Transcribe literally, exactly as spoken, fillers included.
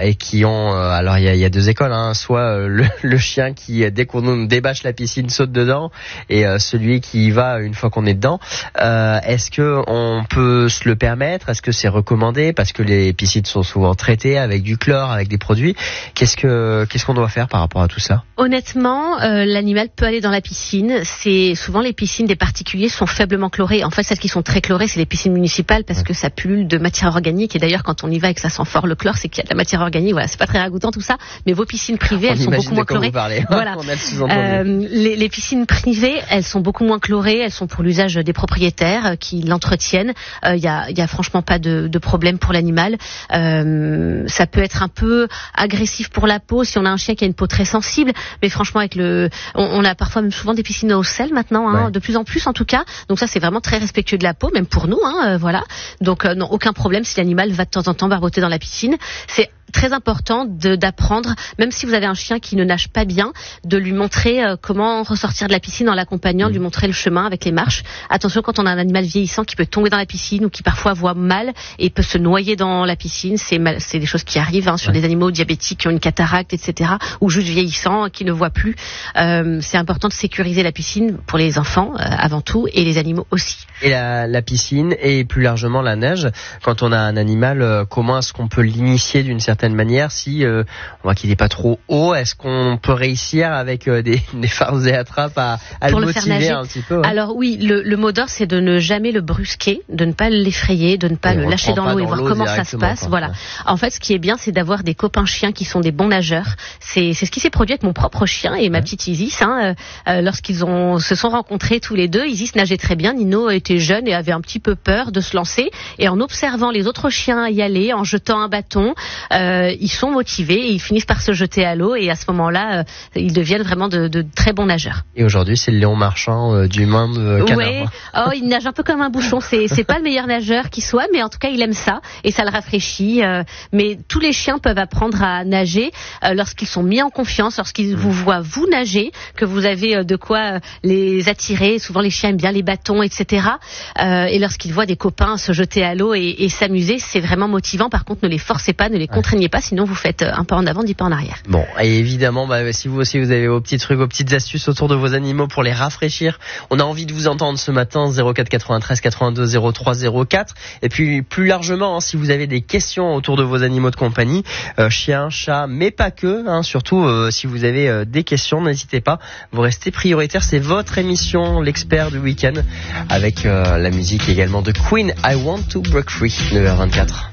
et qui ont, euh, alors il y a, y a deux écoles, hein, soit euh, le, le chien qui dès qu'on débâche la piscine saute dedans, et euh, celui qui y va une fois qu'on est dedans. Euh, est-ce que on peut se le permettre? Est-ce que c'est recommandé parce que les piscines sont souvent traitées avec du chlore, avec des produits? Qu'est-ce que qu'est-ce qu'on doit faire par rapport à tout ça? Honnêtement, euh, l'animal peut aller dans la piscine. C'est souvent les piscines des particuliers sont faiblement chlorées. En fait, celles qui sont très chlorées, c'est les piscines municipales parce que ça pullule de matière organique. Et d'ailleurs, quand on y va et que ça sent fort le chlore, c'est qu'il y a de la matière organique. Voilà, c'est pas très ragoûtant tout ça. Mais vos piscines privées, on elles sont beaucoup moins chlorées. Voilà. On a le sous-entendu. Euh, les, les piscines privées, elles sont beaucoup moins chlorées. Elles sont pour l'usage des propriétaires euh, qui l'entretiennent. Il euh, y a, y a franchement pas de, de problème pour l'animal. Euh, ça peut être un peu agressif pour la peau si on a un chien qui a une peau très sensible. Mais franchement, avec le, on, on a parfois même souvent des piscines au sel maintenant, hein, ouais. de plus en plus en tout cas. Donc ça, c'est vraiment très respectueux de la peau, même pour nous, hein, euh, voilà. Donc euh, non, aucun problème si l'animal va de temps en temps barboter dans la piscine. C'est très important de, d'apprendre, même si vous avez un chien qui ne nage pas bien, de lui montrer euh, comment ressortir de la piscine en l'accompagnant, mmh. lui montrer le chemin avec les marches. Attention, quand on a un animal vieillissant qui peut tomber dans la piscine ou qui parfois voit mal et peut se noyer dans la piscine, c'est, mal, c'est des choses qui arrivent hein, sur ouais. des animaux diabétiques qui ont une cataracte, et cetera, ou juste vieillissants qui ne voient plus. Euh, c'est important de sécuriser la piscine pour les enfants euh, avant tout et les animaux aussi. Et la, la piscine et plus largement la neige, quand on a un animal, euh, comment est-ce qu'on peut l'initier d'une certaine manière si euh, on voit qu'il n'est pas trop haut? Est-ce qu'on peut réussir avec euh, des, des farces et attrapes à, à le, le motiver un petit peu? Ouais. Alors oui, le, le mot d'ordre c'est de ne jamais le brusquer, de ne pas l'effrayer, de ne pas et le lâcher dans l'eau et voir comment ça se passe. Quoi. Voilà. Ouais. En fait, ce qui est bien, c'est d'avoir des copains chiens qui sont des bons nageurs. C'est, c'est ce qui s'est produit avec mon propre chien et ma ouais. petite Isis. Hein, euh, lorsqu'ils ont se sont rencontrés tous les deux, Isis nageait très bien, Nino était jeune et avait un petit peu peur de se lancer. Et en observant les autres chiens y aller, en jetant un bâton, euh, ils sont motivés et ils finissent par se jeter à l'eau. Et à ce moment-là, euh, ils deviennent vraiment de, de très bons nageurs. Et aujourd'hui, c'est le Léon Marchand euh, du monde euh, canard. Oui. Oh, il nage un peu comme un bouchon. C'est, c'est pas le meilleur nageur qui soit, mais en tout cas, il aime ça et ça le rafraîchit. Euh, mais tous les chiens peuvent apprendre à nager euh, lorsqu'ils sont mis en confiance, lorsqu'ils mmh. vous voient vous nager, que vous avez euh, de quoi euh, les attirer. Souvent, les chiens aiment bien les bâtons, et cetera. Euh, et lorsqu'ils voient des copains se jeter à l'eau et, et s'amuser, c'est vraiment motivant. Par contre, ne les forcez pas, ne les contraignez pas, sinon vous faites un pas en avant, dix pas en arrière. Bon, et évidemment, bah, si vous aussi vous avez vos petits trucs, vos petites astuces autour de vos animaux pour les rafraîchir, on a envie de vous entendre ce matin, zéro quatre quatre-vingt-treize quatre-vingt-deux zéro trois zéro quatre. Et puis plus largement, hein, si vous avez des questions autour de vos animaux de compagnie, euh, chiens, chats, mais pas que, hein, surtout euh, si vous avez euh, des questions, n'hésitez pas, vous restez prioritaire, c'est votre émission, l'expert du week-end, avec euh, la musique également de Queen, I Want to Break Free, neuf heures vingt-quatre.